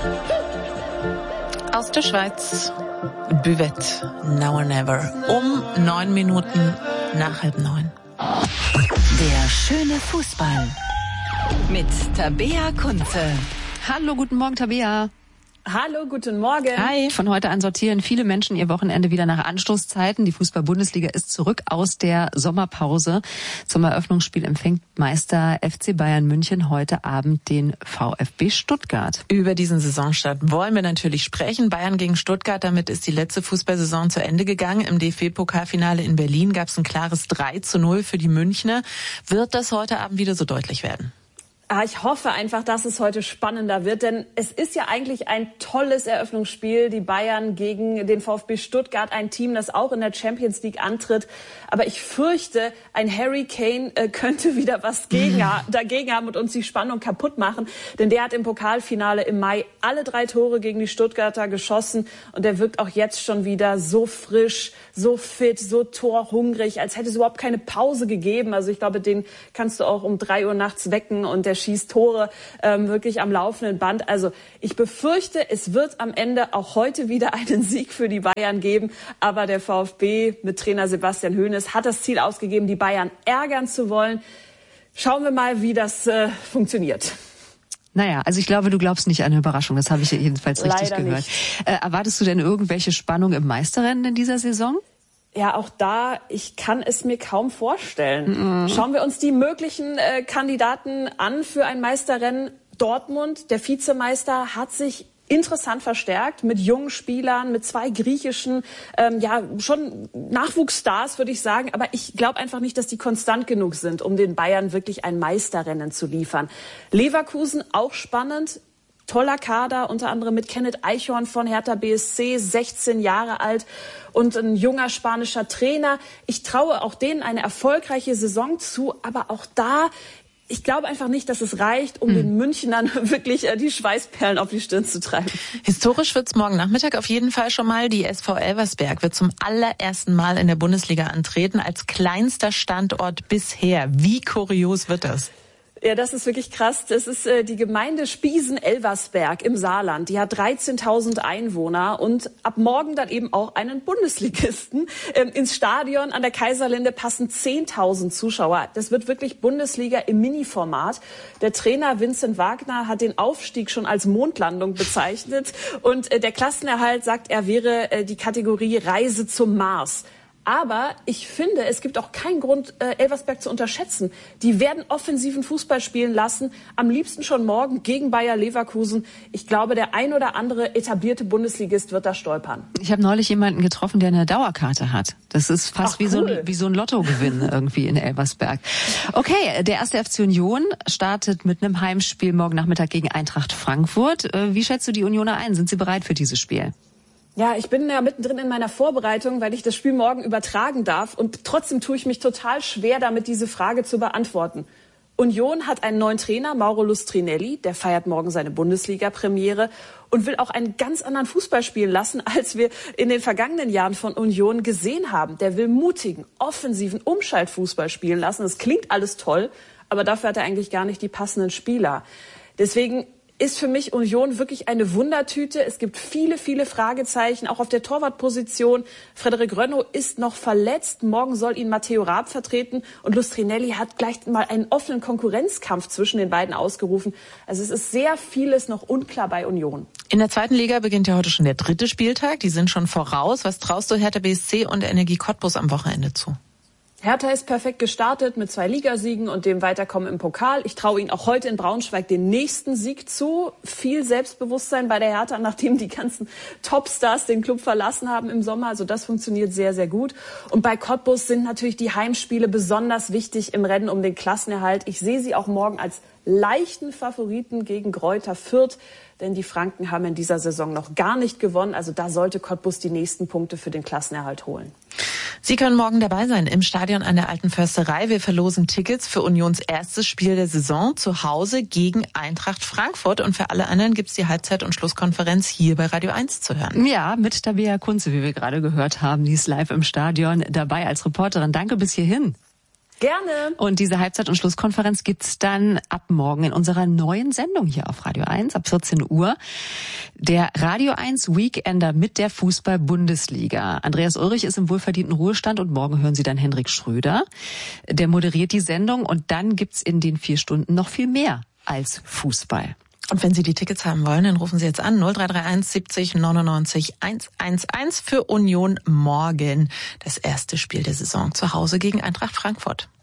Aus der Schweiz, Buvette, Now or Never, um 9 Minuten nach 8:30. Der schöne Fußball mit Tabea Kunze. Hallo, guten Morgen, Tabea. Hallo, guten Morgen. Hi. Von heute an sortieren viele Menschen ihr Wochenende wieder nach Anstoßzeiten. Die Fußball-Bundesliga ist zurück aus der Sommerpause. Zum Eröffnungsspiel empfängt Meister FC Bayern München heute Abend den VfB Stuttgart. Über diesen Saisonstart wollen wir natürlich sprechen. Bayern gegen Stuttgart, damit ist die letzte Fußballsaison zu Ende gegangen. Im DFB-Pokalfinale in Berlin gab es ein klares 3:0 für die Münchner. Wird das heute Abend wieder so deutlich werden? Ich hoffe einfach, dass es heute spannender wird, denn es ist ja eigentlich ein tolles Eröffnungsspiel. Die Bayern gegen den VfB Stuttgart, ein Team, das auch in der Champions League antritt. Aber ich fürchte, ein Harry Kane könnte wieder was dagegen haben und uns die Spannung kaputt machen. Denn der hat im Pokalfinale im Mai alle 3 Tore gegen die Stuttgarter geschossen. Und der wirkt auch jetzt schon wieder so frisch, so fit, so torhungrig, als hätte es überhaupt keine Pause gegeben. Also ich glaube, den kannst du auch um 3 Uhr nachts wecken und der schießt Tore wirklich am laufenden Band. Also ich befürchte, es wird am Ende auch heute wieder einen Sieg für die Bayern geben. Aber der VfB mit Trainer Sebastian Hoeneß hat das Ziel ausgegeben, die Bayern ärgern zu wollen. Schauen wir mal, wie das funktioniert. Naja, also ich glaube, du glaubst nicht an eine Überraschung. Das habe ich jedenfalls richtig Leider gehört. Erwartest du denn irgendwelche Spannung im Meisterrennen in dieser Saison? Ja, auch da, ich kann es mir kaum vorstellen. Schauen wir uns die möglichen Kandidaten an für ein Meisterrennen. Dortmund, der Vizemeister, hat sich interessant verstärkt mit jungen Spielern, mit 2 griechischen, schon Nachwuchsstars, würde ich sagen. Aber ich glaube einfach nicht, dass die konstant genug sind, um den Bayern wirklich ein Meisterrennen zu liefern. Leverkusen, auch spannend. Toller Kader, unter anderem mit Kenneth Eichhorn von Hertha BSC, 16 Jahre alt und ein junger spanischer Trainer. Ich traue auch denen eine erfolgreiche Saison zu, aber auch da, ich glaube einfach nicht, dass es reicht, um den Münchnern wirklich die Schweißperlen auf die Stirn zu treiben. Historisch wird's morgen Nachmittag auf jeden Fall schon mal. Die SV Elversberg wird zum allerersten Mal in der Bundesliga antreten, als kleinster Standort bisher. Wie kurios wird das? Ja, das ist wirklich krass. Das ist die Gemeinde Spiesen-Elversberg im Saarland. Die hat 13.000 Einwohner und ab morgen dann eben auch einen Bundesligisten. Ins Stadion an der Kaiserlinde passen 10.000 Zuschauer. Das wird wirklich Bundesliga im Mini-Format. Der Trainer Vincent Wagner hat den Aufstieg schon als Mondlandung bezeichnet. Und der Klassenerhalt, sagt er, wäre die Kategorie Reise zum Mars. Aber ich finde, es gibt auch keinen Grund, Elversberg zu unterschätzen. Die werden offensiven Fußball spielen lassen, am liebsten schon morgen gegen Bayer Leverkusen. Ich glaube, der ein oder andere etablierte Bundesligist wird da stolpern. Ich habe neulich jemanden getroffen, der eine Dauerkarte hat. Das ist fast wie so ein Lottogewinn irgendwie in Elversberg. Okay, der erste FC Union startet mit einem Heimspiel morgen Nachmittag gegen Eintracht Frankfurt. Wie schätzt du die Unioner ein? Sind sie bereit für dieses Spiel? Ja, ich bin ja mittendrin in meiner Vorbereitung, weil ich das Spiel morgen übertragen darf. Und trotzdem tue ich mich total schwer damit, diese Frage zu beantworten. Union hat einen neuen Trainer, Mauro Lustrinelli. Der feiert morgen seine Bundesliga-Premiere und will auch einen ganz anderen Fußball spielen lassen, als wir in den vergangenen Jahren von Union gesehen haben. Der will mutigen, offensiven Umschaltfußball spielen lassen. Das klingt alles toll, aber dafür hat er eigentlich gar nicht die passenden Spieler. Deswegen ist für mich Union wirklich eine Wundertüte. Es gibt viele, viele Fragezeichen, auch auf der Torwartposition. Frederik Rönno ist noch verletzt. Morgen soll ihn Matteo Raab vertreten. Und Lustrinelli hat gleich mal einen offenen Konkurrenzkampf zwischen den beiden ausgerufen. Also es ist sehr vieles noch unklar bei Union. In der 2. Liga beginnt ja heute schon der 3. Spieltag. Die sind schon voraus. Was traust du Hertha BSC und Energie Cottbus am Wochenende zu? Hertha ist perfekt gestartet mit 2 Ligasiegen und dem Weiterkommen im Pokal. Ich traue ihnen auch heute in Braunschweig den nächsten Sieg zu. Viel Selbstbewusstsein bei der Hertha, nachdem die ganzen Topstars den Club verlassen haben im Sommer. Also das funktioniert sehr, sehr gut. Und bei Cottbus sind natürlich die Heimspiele besonders wichtig im Rennen um den Klassenerhalt. Ich sehe sie auch morgen als leichten Favoriten gegen Greuther Fürth. Denn die Franken haben in dieser Saison noch gar nicht gewonnen. Also da sollte Cottbus die nächsten Punkte für den Klassenerhalt holen. Sie können morgen dabei sein im Stadion an der Alten Försterei. Wir verlosen Tickets für Unions erstes Spiel der Saison zu Hause gegen Eintracht Frankfurt. Und für alle anderen gibt's die Halbzeit- und Schlusskonferenz hier bei Radio 1 zu hören. Ja, mit Tabea Kunze, wie wir gerade gehört haben. Die ist live im Stadion dabei als Reporterin. Danke bis hierhin. Gerne. Und diese Halbzeit- und Schlusskonferenz gibt's dann ab morgen in unserer neuen Sendung hier auf Radio 1 ab 14 Uhr. Der Radio 1 Weekender mit der Fußball-Bundesliga. Andreas Ulrich ist im wohlverdienten Ruhestand und morgen hören Sie dann Hendrik Schröder. Der moderiert die Sendung und dann gibt's in den 4 Stunden noch viel mehr als Fußball. Und wenn Sie die Tickets haben wollen, dann rufen Sie jetzt an 0331 70 99 111 für Union morgen. Das erste Spiel der Saison zu Hause gegen Eintracht Frankfurt.